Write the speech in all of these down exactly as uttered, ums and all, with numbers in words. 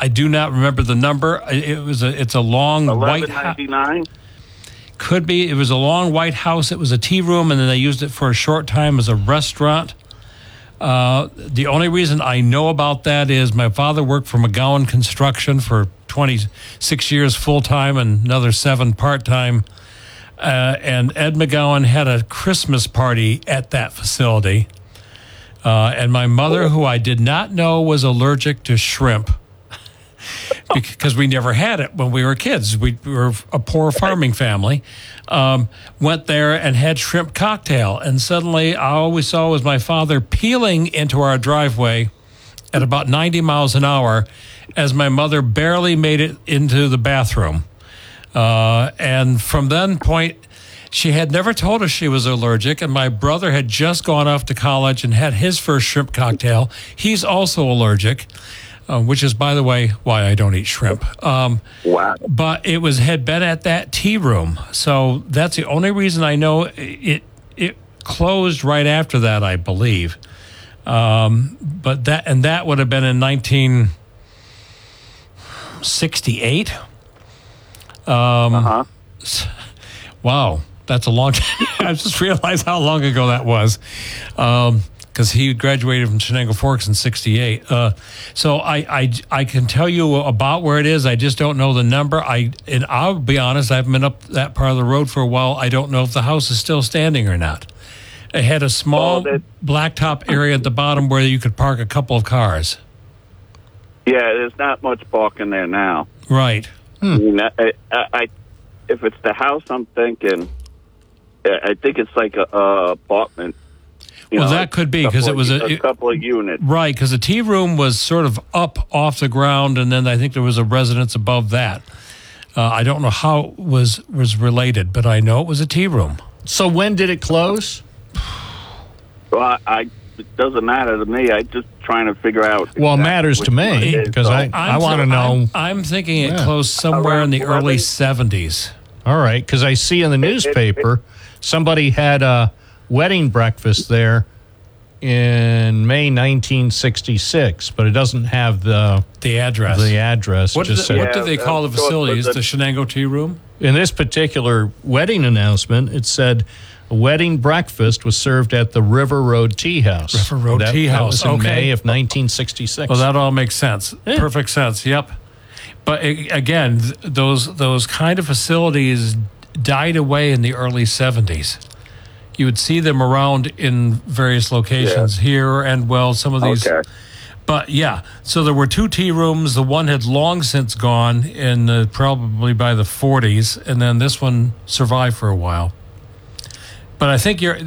I do not remember the number. It was a. It's a long white. eleven ninety-nine. Could be. It was a long white house. It was a tea room, and then they used it for a short time as a restaurant. Uh, the only reason I know about that is my father worked for McGowan Construction for twenty-six years full-time and another seven part-time. Uh, and Ed McGowan had a Christmas party at that facility. Uh, and my mother, who I did not know was allergic to shrimp, because we never had it when we were kids. We were a poor farming family. Um, went there and had shrimp cocktail. And suddenly all we saw was my father peeling into our driveway at about ninety miles an hour as my mother barely made it into the bathroom. Uh, and from then point, she had never told us she was allergic, and my brother had just gone off to college and had his first shrimp cocktail. He's also allergic, uh, which is, by the way, why I don't eat shrimp. Um, wow. But it was had been at that tea room, so that's the only reason I know it. It closed right after that, I believe. Um, but that and that would have been in nineteen sixty-eight. Um, uh-huh. Wow, that's a long time. I just realized how long ago that was, because um, he graduated from Shenango Forks in sixty-eight. Uh, so I, I I can tell you about where it is. I just don't know the number. I and I'll be honest, I haven't been up that part of the road for a while. I don't know if the house is still standing or not. It had a small oh, that, blacktop area at the bottom where you could park a couple of cars. Yeah, there's not much parking there now. Right. Hmm. I mean, I, I, I, if it's the house, I'm thinking, I think it's like a, a apartment. You well, know, that could be because it was a, a couple of units. Right, because the tea room was sort of up off the ground, and then I think there was a residence above that. Uh, I don't know how it was, was related, but I know it was a tea room. So when did it close? Well, I, I it doesn't matter to me. I'm just trying to figure out. Well, exactly it matters to me because so I, I want to know. I'm, I'm thinking it yeah. closed somewhere Around in the eleven early seventies. All right, because I see in the newspaper somebody had a wedding breakfast there in May nineteen sixty-six, but it doesn't have the the address. The address. What, just the, said, what do they yeah, call the facility? Is the, the Shenango Tea Room? In this particular wedding announcement, it said a wedding breakfast was served at the River Road Tea House. River Road that, Tea that House. was in okay. May of nineteen sixty-six. Well, that all makes sense. Yeah. Perfect sense. Yep. But again, th- those those kind of facilities died away in the early seventies. You would see them around in various locations yeah. here and, well, some of these. Okay. But, yeah, so there were two tea rooms. The one had long since gone, in uh, probably by the forties, and then this one survived for a while. But I think you're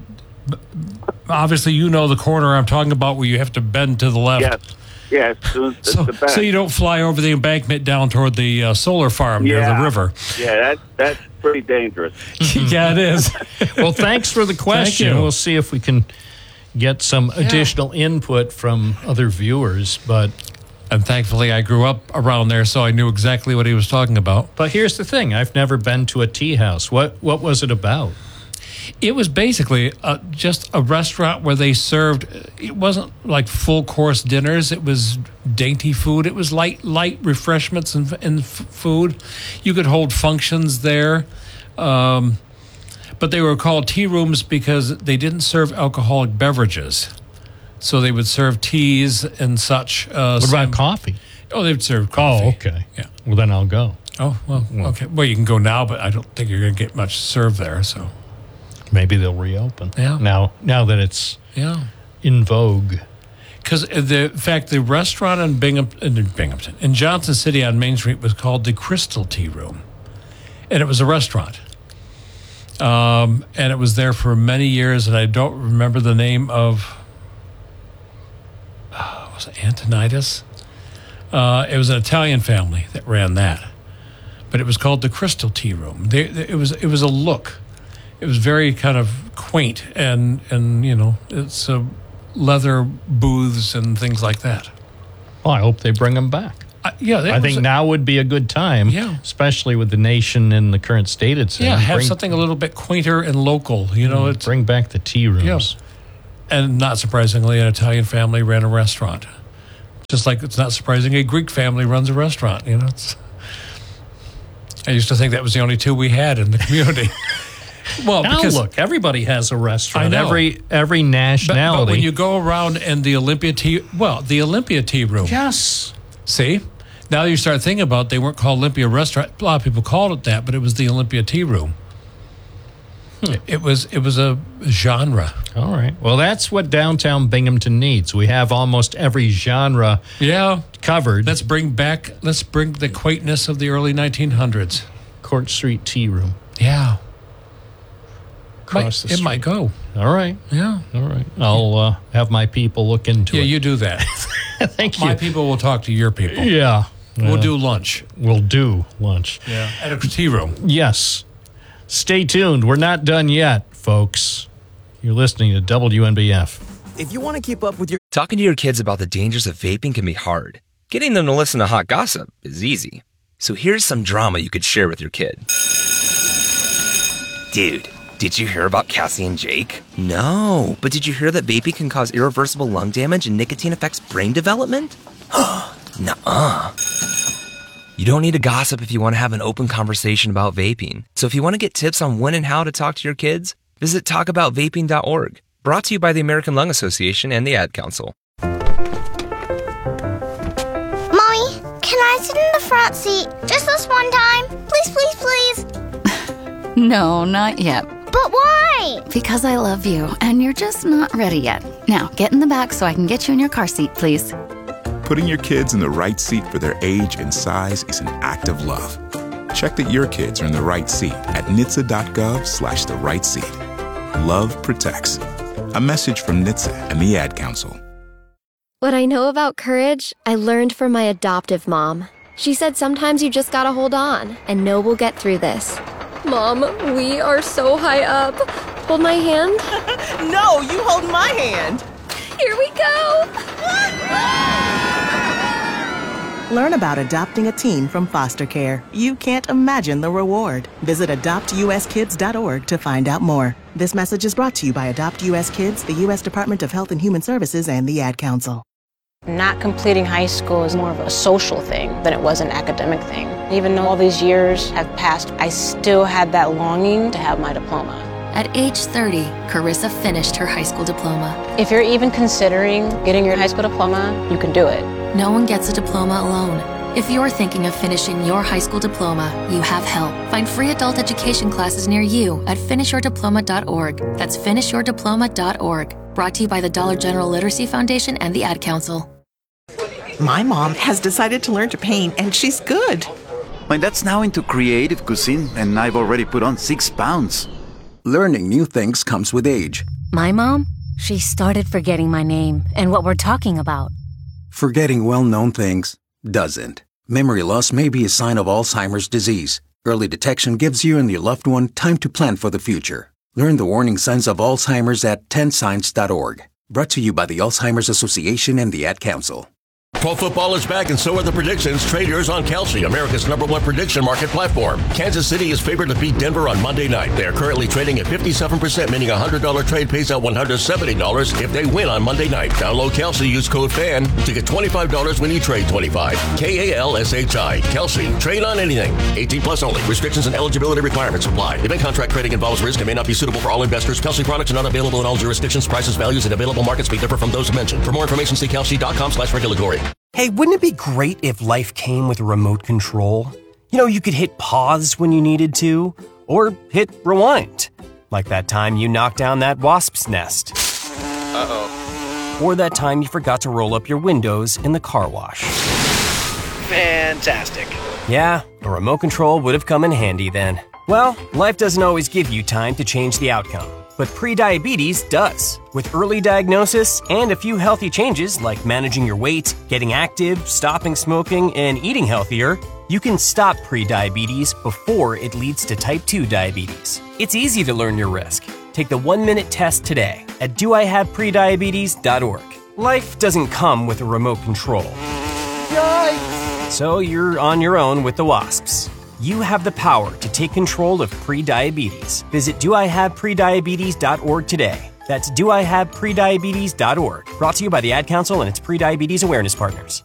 obviously you know the corner I'm talking about where you have to bend to the left. Yes. Yes. It's so, the back. so you don't fly over the embankment down toward the uh, solar farm yeah. near the river. Yeah, that, that's pretty dangerous. Yeah, it is. Well, thanks for the question. We'll see if we can get some yeah. additional input from other viewers. But and thankfully, I grew up around there, so I knew exactly what he was talking about. But here's the thing: I've never been to a tea house. What what was it about? It was basically uh, just a restaurant where they served. It wasn't like full course dinners. It was dainty food. It was light light refreshments and, and f- food. You could hold functions there, um, but they were called tea rooms because they didn't serve alcoholic beverages. So they would serve teas and such. Uh, what some, about coffee? Oh, they would serve coffee. Oh, okay. Yeah. Well, then I'll go. Oh, well, well, okay. Well, you can go now, but I don't think you're going to get much served there. So maybe they'll reopen. Yeah. Now, now that it's yeah in vogue. Because the in fact, the restaurant in Binghamton, in Binghamton, in Johnson City on Main Street was called the Crystal Tea Room, and it was a restaurant. Um, and it was there for many years, and I don't remember the name of. Uh, was it Antonidas? Uh, it was an Italian family that ran that, but it was called the Crystal Tea Room. They, they, it was it was a look. It was very kind of quaint, and and you know it's a. leather booths and things like that. Well, I hope they bring them back. Uh, yeah, I think a, now would be a good time, yeah. especially with the nation in the current state it's in. Yeah, have bring, something a little bit quainter and local. You know, it's, bring back the tea rooms. Yeah. And not surprisingly, an Italian family ran a restaurant. Just like it's not surprising a Greek family runs a restaurant. You know, it's, I used to think that was the only two we had in the community. Well, now because look, everybody has a restaurant. I know. Every every but, nationality. but when you go around in the Olympia Tea, well, the Olympia Tea Room. yes. See, now you start thinking about it, they weren't called Olympia Restaurant. A lot of people called it that, but it was the Olympia Tea Room. Hmm. It, it was it was a genre. All right. Well, that's what downtown Binghamton needs. We have almost every genre Yeah, covered. let's bring back let's bring the quaintness of the early nineteen hundreds. Court Street Tea Room. Yeah, Across might, the it street. might go. All right. Yeah, All right. I'll uh, have my people look into yeah, it. you do that. Thank you. My people will talk to your people. Yeah. We'll Uh, do lunch. We'll do lunch. Yeah, at a tea room. Yes. Stay tuned. We're not done yet, folks. You're listening to W N B F. If you want to keep up with your Talking to your kids about the dangers of vaping can be hard. Getting them to listen to hot gossip is easy. So here's some drama you could share with your kid. Dude, did you hear about Cassie and Jake? No, but did you hear that vaping can cause irreversible lung damage and nicotine affects brain development? Nuh-uh. You don't need to gossip if you want to have an open conversation about vaping. So if you want to get tips on when and how to talk to your kids, visit talk about vaping dot org. Brought to you by the American Lung Association and the Ad Council. Mommy, can I sit in the front seat just this one time? Please, please, please. No, not yet. But why? Because I love you, and you're just not ready yet. Now, get in the back so I can get you in your car seat, please. Putting your kids in the right seat for their age and size is an act of love. Check that your kids are in the right seat at N H T S A dot gov slash the right seat. Love protects. A message from N H T S A and the Ad Council. What I know about courage, I learned from my adoptive mom. She said sometimes you just gotta hold on and know we'll get through this. Mom, we are so high up. Hold my hand. No, you hold my hand. Here we go. Learn about adopting a teen from foster care. You can't imagine the reward. Visit adopt u s kids dot org to find out more. This message is brought to you by Adopt U S Kids, the U S Department of Health and Human Services, and the Ad Council. Not completing high school is more of a social thing than it was an academic thing. Even though all these years have passed, I still had that longing to have my diploma. At age thirty, Carissa finished her high school diploma. If you're even considering getting your high school diploma, you can do it. No one gets a diploma alone. If you're thinking of finishing your high school diploma, you have help. Find free adult education classes near you at finish your diploma dot org. That's finish your diploma dot org. Brought to you by the Dollar General Literacy Foundation and the Ad Council. My mom has decided to learn to paint, and she's good. My dad's now into creative cuisine, and I've already put on six pounds. Learning new things comes with age. My mom, she started forgetting my name and what we're talking about. Forgetting well-known things doesn't. Memory loss may be a sign of Alzheimer's disease. Early detection gives you and your loved one time to plan for the future. Learn the warning signs of Alzheimer's at ten signs dot org. Brought to you by the Alzheimer's Association and the Ad Council. Pro football is back, and so are the predictions. Traders on Kelsey, America's number one prediction market platform. Kansas City is favored to beat Denver on Monday night. They are currently trading at fifty-seven percent, meaning a one hundred dollars trade pays out one hundred seventy dollars if they win on Monday night. Download Kelsey, use code FAN to get twenty-five dollars when you trade twenty-five dollars. K A L S H I. Kelsey. Trade on anything. eighteen plus only. Restrictions and eligibility requirements apply. Event contract trading involves risk and may not be suitable for all investors. Kelsey products are not available in all jurisdictions. Prices, values, and available markets may differ from those mentioned. For more information, see kelsey dot com slash regulatory. Hey, wouldn't it be great if life came with a remote control? You know, you could hit pause when you needed to, or hit rewind. Like that time you knocked down that wasp's nest. Uh-oh. Or that time you forgot to roll up your windows in the car wash. Fantastic. Yeah, a remote control would have come in handy then. Well, life doesn't always give you time to change the outcome. But prediabetes does. With early diagnosis and a few healthy changes like managing your weight, getting active, stopping smoking, and eating healthier, you can stop prediabetes before it leads to type two diabetes. It's easy to learn your risk. Take the one-minute test today at do I have prediabetes dot org. Life doesn't come with a remote control. Yikes! So you're on your own with the wasps. You have the power to take control of prediabetes. Visit do I have prediabetes dot org today. That's do I have prediabetes dot org. Brought to you by the Ad Council and its Prediabetes Awareness Partners.